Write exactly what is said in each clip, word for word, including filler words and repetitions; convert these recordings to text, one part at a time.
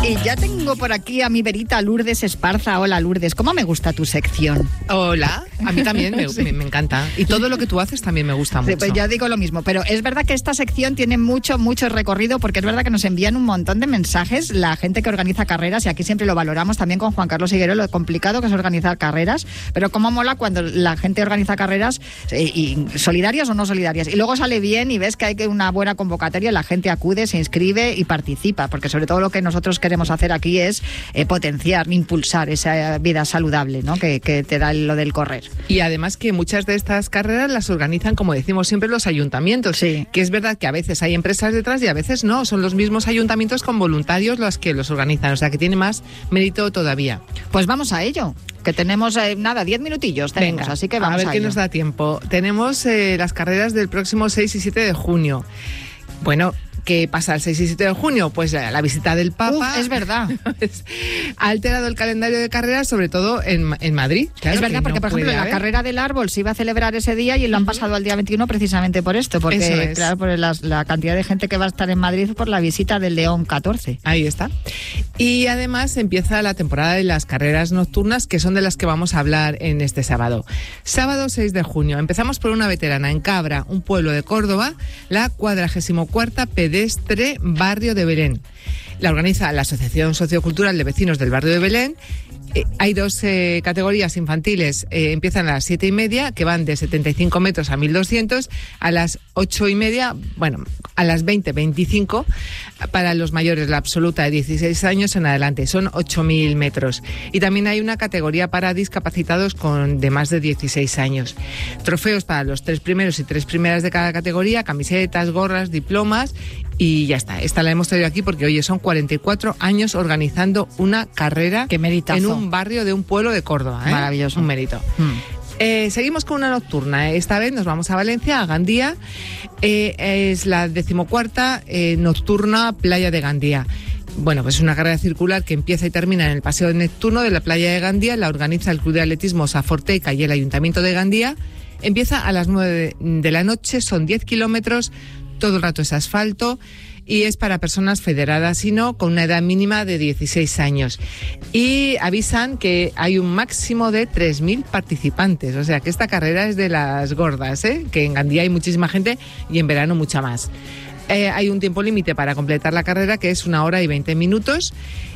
Y ya tengo por aquí a mi verita Lourdes Esparza. Hola, Lourdes, ¿cómo me gusta tu sección? Hola, a mí también me, sí. me, me encanta. Y todo lo que tú haces también me gusta mucho. Sí, pues ya digo lo mismo, pero es verdad que esta sección tiene mucho, mucho recorrido, porque es verdad que nos envían un montón de mensajes la gente que organiza carreras, y aquí siempre lo valoramos también con Juan Carlos Higuero, lo complicado que es organizar carreras, pero cómo mola cuando la gente organiza carreras, eh, y solidarias o no solidarias, y luego sale bien y ves que hay una buena convocatoria, la gente acude, se inscribe y participa, porque sobre todo lo que nosotros queremos hacer aquí es eh, potenciar, impulsar esa vida saludable, ¿no? que, que te da lo del correr. Y además que muchas de estas carreras las organizan, como decimos siempre, los ayuntamientos, sí. que es verdad que a veces hay empresas detrás y a veces no, son los mismos ayuntamientos con voluntarios los que los organizan, o sea que tiene más mérito todavía. Pues vamos a ello, que tenemos, eh, nada, diez minutillos tenemos, Venga, así que vamos a ver a qué ello. nos da tiempo. Tenemos eh, las carreras del próximo seis y siete de junio. Bueno, ¿qué pasa el seis y siete de junio? Pues la visita del Papa. Uf, es verdad. Ha alterado el calendario de carreras, sobre todo en, en Madrid. Claro, es verdad, porque no por ejemplo la haber. carrera del árbol se iba a celebrar ese día y lo han uh-huh. pasado al día veintiuno precisamente por esto, porque es. claro, por la, la cantidad de gente que va a estar en Madrid por la visita del León catorce. Ahí está. Y además empieza la temporada de las carreras nocturnas, que son de las que vamos a hablar en este sábado. Sábado seis de junio. Empezamos por una veterana en Cabra, un pueblo de Córdoba, la cuadragésimo cuarta Pedestre Barrio de Belén. La organiza la Asociación Sociocultural de Vecinos del Barrio de Belén. Eh, hay dos eh, categorías infantiles, eh, empiezan a las siete y media, que van de setenta y cinco metros a mil doscientos, a las ocho y media, bueno, a las veinte, veinticinco, para los mayores, la absoluta de dieciséis años en adelante, son ocho mil metros. Y también hay una categoría para discapacitados con de más de dieciséis años. Trofeos para los tres primeros y tres primeras de cada categoría, camisetas, gorras, diplomas. Y ya está, esta la hemos traído aquí porque, oye, son cuarenta y cuatro años organizando una carrera en un barrio de un pueblo de Córdoba, ¿eh? Maravilloso. Un mérito. Mm. Eh, seguimos con una nocturna. Esta vez nos vamos a Valencia, a Gandía. Eh, es la decimocuarta eh, nocturna Playa de Gandía. Bueno, pues es una carrera circular que empieza y termina en el Paseo Nocturno de la Playa de Gandía. La organiza el Club de Atletismo Saforteca y el Ayuntamiento de Gandía. Empieza a las nueve de la noche, son diez kilómetros. Todo el rato es asfalto y es para personas federadas y no, con una edad mínima de dieciséis años. Y avisan que hay un máximo de tres mil participantes, o sea que esta carrera es de las gordas, ¿eh? Que en Gandía hay muchísima gente y en verano mucha más. Eh, hay un tiempo límite para completar la carrera, que es una hora y veinte minutos.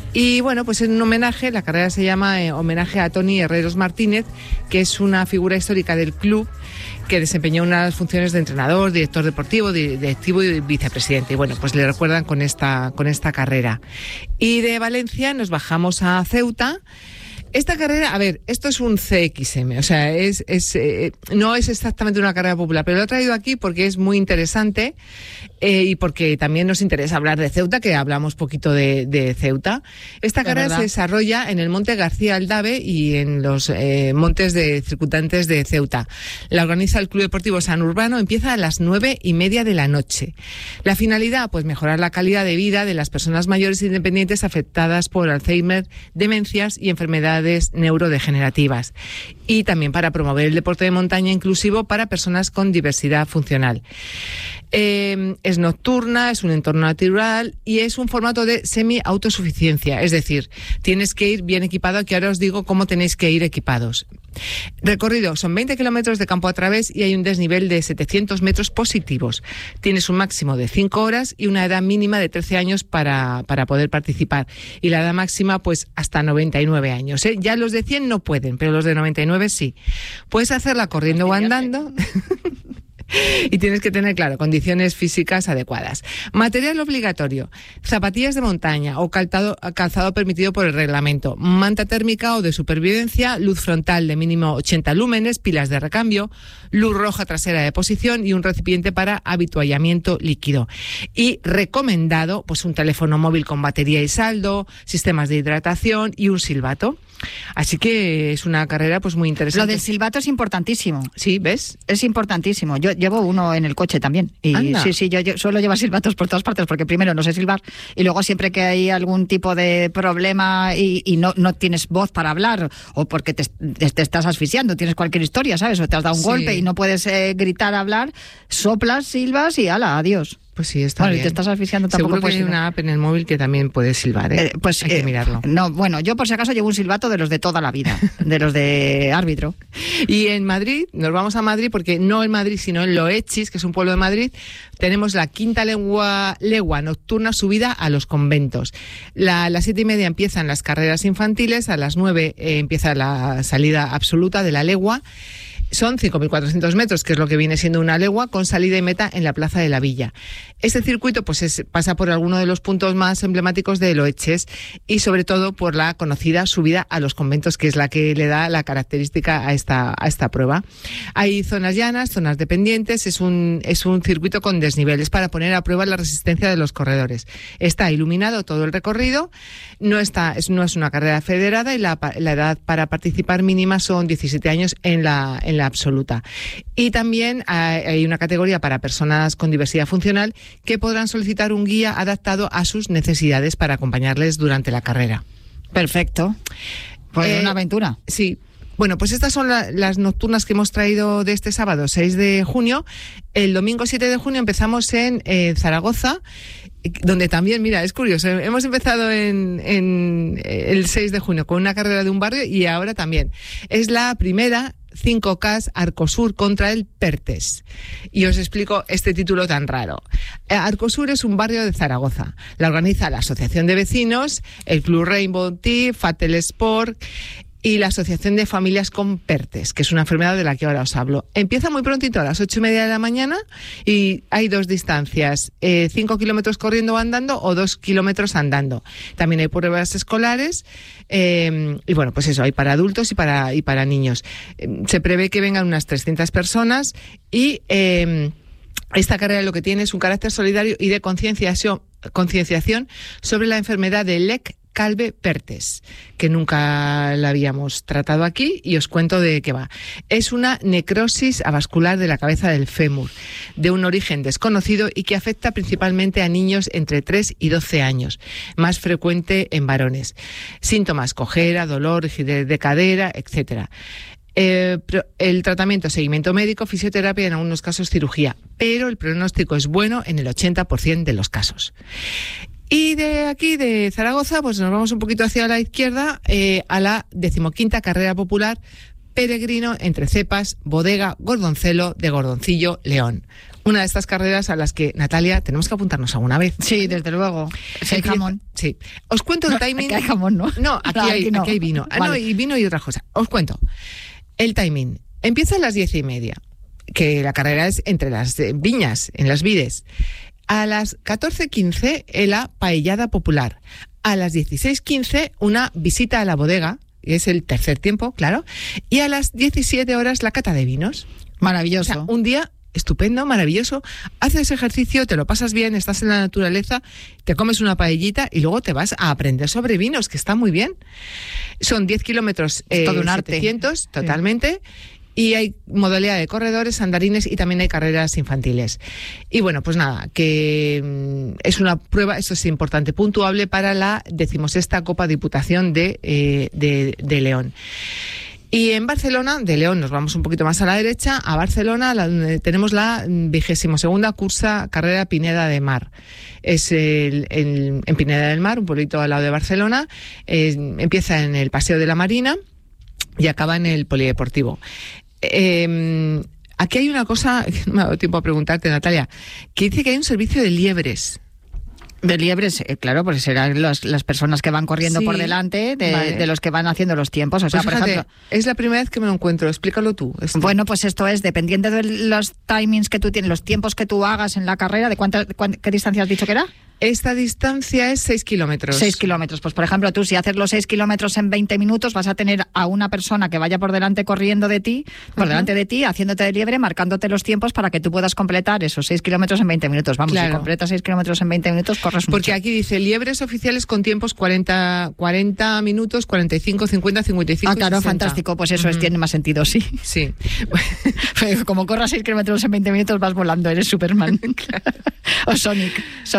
Y bueno, pues en un homenaje, la carrera se llama eh, Homenaje a Tony Herreros Martínez, que es una figura histórica del club que desempeñó unas funciones de entrenador, director deportivo, directivo y vicepresidente. Y bueno, pues le recuerdan con esta, con esta carrera. Y de Valencia nos bajamos a Ceuta. Esta carrera, a ver, esto es un C X M, o sea, es, es eh, no es exactamente una carrera popular, pero lo he traído aquí porque es muy interesante eh, y porque también nos interesa hablar de Ceuta, que hablamos poquito de, de Ceuta. Esta carrera se desarrolla en el Monte García Aldave y en los eh, montes de circundantes de Ceuta. La organiza el Club Deportivo San Urbano, empieza a las nueve y media de la noche. La finalidad, pues mejorar la calidad de vida de las personas mayores e independientes afectadas por Alzheimer, demencias y enfermedades neurodegenerativas, y también para promover el deporte de montaña inclusivo para personas con diversidad funcional. Eh, es nocturna, es un entorno natural y es un formato de semi-autosuficiencia, es decir, tienes que ir bien equipado, que ahora os digo cómo tenéis que ir equipados. Recorrido, son veinte kilómetros de campo a través y hay un desnivel de setecientos metros positivos. Tienes un máximo de cinco horas y una edad mínima de trece años para, para poder participar. Y la edad máxima, pues, hasta noventa y nueve años, ¿eh? Ya los de cien no pueden, pero los de noventa y nueve sí. Puedes hacerla corriendo o andando. Y tienes que tener, claro, condiciones físicas adecuadas. Material obligatorio: zapatillas de montaña o calzado, calzado permitido por el reglamento, manta térmica o de supervivencia, luz frontal de mínimo ochenta lúmenes, pilas de recambio, luz roja trasera de posición y un recipiente para habituallamiento líquido. Y recomendado, pues un teléfono móvil con batería y saldo, sistemas de hidratación y un silbato. Así que es una carrera pues muy interesante. Lo del silbato es importantísimo. Sí, ¿ves? Es importantísimo. Yo llevo uno en el coche también. Y Anda. sí, sí, yo, yo suelo llevar silbatos por todas partes porque primero no sé silbar y luego siempre que hay algún tipo de problema y, y no, no tienes voz para hablar o porque te, te estás asfixiando, tienes cualquier historia, ¿sabes? O te has dado un Sí. golpe y no puedes eh, gritar, hablar, soplas, silbas y ala, adiós. Pues sí, está bueno, bien. Y te estás asfixiando tampoco. Seguro que hay una app en el móvil que también puedes silbar, ¿eh? eh pues hay que eh, mirarlo. No, bueno, yo por si acaso llevo un silbato de los de toda la vida, de los de árbitro. Y en Madrid, nos vamos a Madrid porque no en Madrid, sino en Loechis, que es un pueblo de Madrid, tenemos la quinta legua, legua nocturna subida a los conventos. La, a las siete y media empiezan las carreras infantiles, a las nueve eh, empieza la salida absoluta de la legua. Son cinco mil cuatrocientos metros, que es lo que viene siendo una legua, con salida y meta en la Plaza de la Villa. Este circuito pues es, pasa por alguno de los puntos más emblemáticos de Loeches y sobre todo por la conocida subida a los conventos, que es la que le da la característica a esta, a esta prueba. Hay zonas llanas, zonas de pendientes, es un, es un circuito con desniveles para poner a prueba la resistencia de los corredores. Está iluminado todo el recorrido, no, está, es, no es una carrera federada y la, la edad para participar mínima son diecisiete años en la, en la absoluta. Y también hay una categoría para personas con diversidad funcional que podrán solicitar un guía adaptado a sus necesidades para acompañarles durante la carrera. Perfecto. Pues eh, una aventura. Sí. Bueno, pues estas son la, las nocturnas que hemos traído de este sábado, seis de junio. El domingo siete de junio empezamos en eh, Zaragoza, donde también, mira, es curioso, hemos empezado en, en el seis de junio con una carrera de un barrio y ahora también. Es la primera cinco K Arcosur contra el Pertes. Y os explico este título tan raro. Arcosur es un barrio de Zaragoza. La organiza la Asociación de Vecinos, el Club Rainbow Tea, Fatel Sport y la Asociación de Familias con Pertes, que es una enfermedad de la que ahora os hablo. Empieza muy prontito, a las ocho y media de la mañana, y hay dos distancias, eh, cinco kilómetros corriendo o andando o dos kilómetros andando. También hay pruebas escolares, eh, y bueno, pues eso, hay para adultos y para, y para niños. Eh, se prevé que vengan unas trescientas personas y eh, esta carrera lo que tiene es un carácter solidario y de concienciación, concienciación sobre la enfermedad de Lech Calve-Pertes, que nunca la habíamos tratado aquí, y os cuento de qué va. Es una necrosis avascular de la cabeza del fémur, de un origen desconocido y que afecta principalmente a niños entre tres y doce años, más frecuente en varones. Síntomas: cojera, dolor, rigidez de cadera, etcétera. Eh, el tratamiento, seguimiento médico, fisioterapia y en algunos casos cirugía, pero el pronóstico es bueno en el ochenta por ciento de los casos. Y de aquí, de Zaragoza, pues nos vamos un poquito hacia la izquierda, eh, a la decimoquinta carrera popular Peregrino entre Cepas, Bodega, Gordoncelo de Gordoncillo, León. Una de estas carreras a las que, Natalia, tenemos que apuntarnos alguna vez. Sí, desde luego. Si hay jamón. Sí. Os cuento el timing. Aquí hay jamón, ¿no? No, aquí, no, hay, aquí, no. aquí hay vino. Vale. Ah, no, y vino y otras cosas. Os cuento. El timing. Empieza a las diez y media, que la carrera es entre las viñas, en las vides. A las catorce quince, la paellada popular. A las dieciséis quince, una visita a la bodega, y es el tercer tiempo, claro. Y a las diecisiete horas, la cata de vinos. Maravilloso. O sea, un día estupendo, maravilloso. Haces ejercicio, te lo pasas bien, estás en la naturaleza, te comes una paellita y luego te vas a aprender sobre vinos, que está muy bien. Son diez kilómetros, eh, todo un arte. setecientos, totalmente. Sí. Y hay modalidad de corredores, andarines y también hay carreras infantiles. Y bueno, pues nada, que es una prueba, eso es importante, puntuable para la decimosexta Copa Diputación de, eh, de, de León. Y en Barcelona, de León nos vamos un poquito más a la derecha, a Barcelona, la, donde tenemos la vigésima segunda cursa carrera Pineda de Mar. Es el, el, en Pineda del Mar, un pueblito al lado de Barcelona, eh, empieza en el Paseo de la Marina y acaba en el Polideportivo. Eh, aquí hay una cosa, no me ha dado tiempo a preguntarte, Natalia, que dice que hay un servicio de liebres. De liebres, eh, claro, porque serán los, las personas que van corriendo sí, por delante de, vale. de los que van haciendo los tiempos. O sea, pues por fíjate, ejemplo, es la primera vez que me lo encuentro, explícalo tú. Esto. Bueno, pues esto es, dependiendo de los timings que tú tienes, los tiempos que tú hagas en la carrera, ¿de cuánta, cuánta qué distancia has dicho que era? Esta distancia es seis kilómetros. seis kilómetros. Pues, por ejemplo, tú si haces los seis kilómetros en veinte minutos, vas a tener a una persona que vaya por delante corriendo de ti, por uh-huh. delante de ti, haciéndote de liebre, marcándote los tiempos para que tú puedas completar esos seis kilómetros en veinte minutos. Vamos, claro. Si completas seis kilómetros en veinte minutos, corres mucho. Porque aquí dice liebres oficiales con tiempos cuarenta, cuarenta minutos, cuarenta y cinco, cincuenta, cincuenta y cinco. Ah, claro, sesenta. Fantástico. Pues eso uh-huh. es, tiene más sentido, sí. Sí. Como corras seis kilómetros en veinte minutos, vas volando, eres Superman. Claro. O Sonic, Sonic el erizo.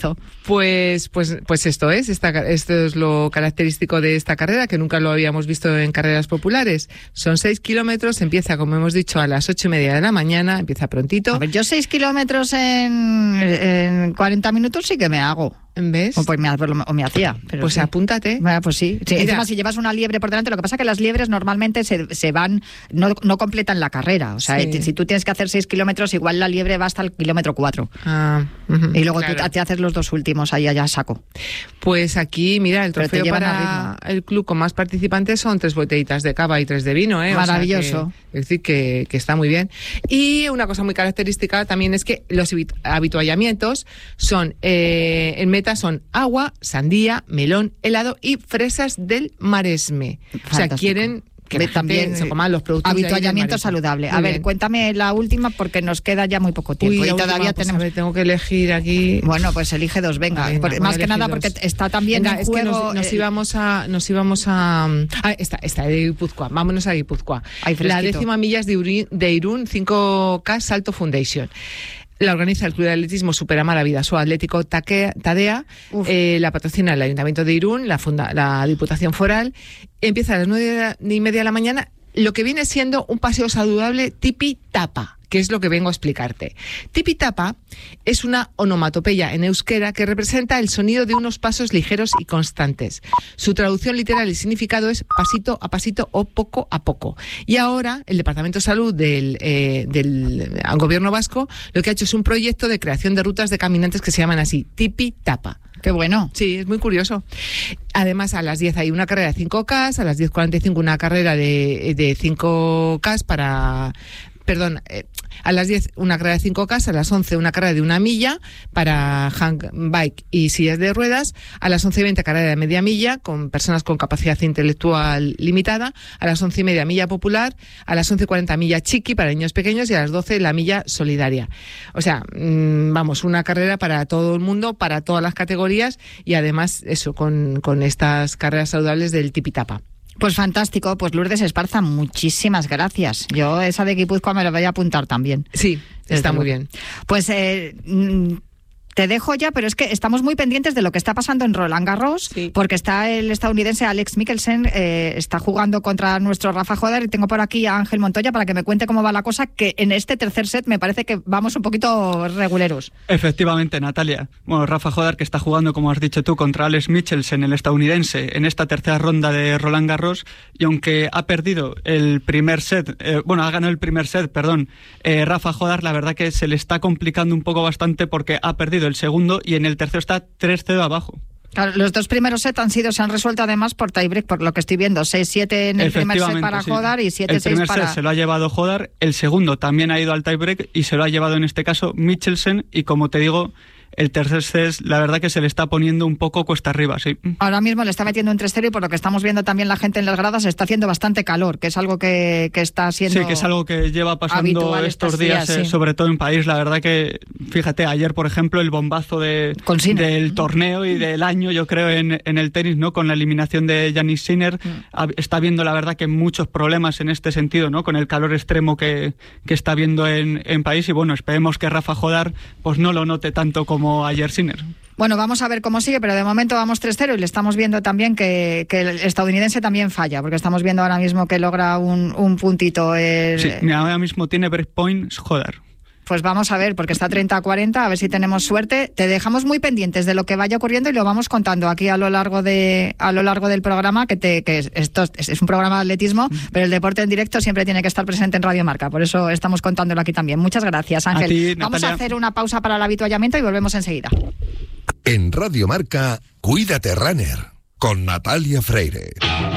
hizo. Pues, pues, pues esto es, esta, esto es lo característico de esta carrera, que nunca lo habíamos visto en carreras populares. Son seis kilómetros, empieza, como hemos dicho, a las ocho y media de la mañana, empieza prontito. A ver, yo seis kilómetros en, en cuarenta minutos sí que me hago. ¿Ves? O, pues me, o me hacía. Pero pues sí. apúntate. Bueno, pues sí. sí. Mira. Encima, si llevas una liebre por delante, lo que pasa es que las liebres normalmente se, se van, no, no completan la carrera. O sea, Sí. si tú tienes que hacer seis kilómetros, igual la liebre va hasta el kilómetro cuatro. Ah, uh-huh, y luego claro. tú te haces los dos últimos, ahí allá saco. Pues aquí, mira, el Pero te trofeo llevan a para el club con más participantes son tres botellitas de cava y tres de vino, ¿eh? Maravilloso. O sea que, es decir, que, que está muy bien. Y una cosa muy característica también es que los habit- habituallamientos son, eh, en meta son agua, sandía, melón, helado y fresas del Maresme. Fantástico. O sea, quieren que la también gente se coman los productos de ahí del habituallamiento Maresme. saludable. Muy A ver, bien. cuéntame la última porque nos queda ya muy poco tiempo. Uy, y la todavía última, pues, tenemos. a ver, tengo que elegir aquí. Bueno, pues elige dos, venga. Venga, porque, voy a más que nada elegir porque dos. está también Venga, en es juego. que nos, nos eh, íbamos a nos íbamos a ah, esta esta de Guipúzcoa, vámonos a Guipúzcoa. Ay, La fresquito. décima millas de, Uri- de Irún cinco K Salto Foundation. La organiza el Club de Atletismo Superamar Vidasoa Atlético Taquea- Tadea, eh, la patrocina el Ayuntamiento de Irún, la, funda, la Diputación Foral. Empieza a las nueve y media de la mañana, lo que viene siendo un paseo saludable tipi-tapa, que es lo que vengo a explicarte. Tipi-tapa es una onomatopeya en euskera que representa el sonido de unos pasos ligeros y constantes. Su traducción literal y significado es pasito a pasito o poco a poco. Y ahora el Departamento de Salud del, eh, del Gobierno vasco lo que ha hecho es un proyecto de creación de rutas de caminantes que se llaman así, Tipi-tapa. Qué bueno. Sí, es muy curioso. Además, a las diez hay una carrera de cinco K, a las diez cuarenta y cinco una carrera de, de cinco K para... Perdón, eh, a las diez una carrera de cinco K, a las once una carrera de una milla para handbike y sillas de ruedas, a las once y veinte carrera de media milla con personas con capacidad intelectual limitada, a las once y media milla popular, a las once y cuarenta milla chiqui para niños pequeños y a las doce la milla solidaria. O sea, mmm, vamos, una carrera para todo el mundo, para todas las categorías y además eso, con, con estas carreras saludables del tipitapa. Pues fantástico, pues Lourdes Esparza, muchísimas gracias. Yo esa de Guipúzcoa me la voy a apuntar también. Sí, está Desde muy luego. bien. Pues eh, mm, te dejo ya, pero es que estamos muy pendientes de lo que está pasando en Roland Garros, Sí. porque está el estadounidense Alex Mikkelsen, eh, está jugando contra nuestro Rafa Jodar y tengo por aquí a Ángel Montoya para que me cuente cómo va la cosa, que en este tercer set me parece que vamos un poquito reguleros. Efectivamente, Natalia. Bueno, Rafa Jodar, que está jugando, como has dicho tú, contra Alex Mikkelsen, el estadounidense, en esta tercera ronda de Roland Garros, y aunque ha perdido el primer set, eh, bueno, ha ganado el primer set, perdón, eh, Rafa Jodar, la verdad que se le está complicando un poco bastante porque ha perdido el segundo y en el tercero está tres cero abajo. Claro, los dos primeros sets han sido, se han resuelto además por tiebreak, por lo que estoy viendo, seis siete en el primer set para sí. Jodar y siete seis El primer para... set se lo ha llevado Jodar, el segundo también ha ido al tiebreak y se lo ha llevado en este caso Mikkelsen, y como te digo, el tercer set, la verdad que se le está poniendo un poco cuesta arriba, sí. Ahora mismo le está metiendo un tres cero y por lo que estamos viendo también la gente en las gradas está haciendo bastante calor, que es algo que, que está siendo Sí, que es algo que lleva pasando habitual estos estos días, días, eh, sí. sobre todo en país. La verdad que, fíjate, ayer, por ejemplo, el bombazo de, Con Sinner. del torneo y del año, yo creo, en, en el tenis, ¿no? Con la eliminación de Jannik Sinner, Mm. ha- está viendo, la verdad, que muchos problemas en este sentido, ¿no? Con el calor extremo que, que está viendo en, en país, y bueno, esperemos que Rafa Jodar pues no lo note tanto como ayer Sinner. Bueno, vamos a ver cómo sigue, pero de momento vamos tres cero y le estamos viendo también que, que el estadounidense también falla, porque estamos viendo ahora mismo que logra un, un puntito. El, Sí, mira, ahora mismo tiene breakpoint Jodar. Pues vamos a ver, porque está treinta a cuarenta, a ver si tenemos suerte. Te dejamos muy pendientes de lo que vaya ocurriendo y lo vamos contando aquí a lo largo de a lo largo del programa, que te que esto es, es un programa de atletismo, pero el deporte en directo siempre tiene que estar presente en Radio Marca, por eso estamos contándolo aquí también. Muchas gracias, Ángel. A ti, vamos a Natalia. hacer una pausa para el habituallamiento y volvemos enseguida. En Radio Marca, Cuídate Runner, con Natalia Freire.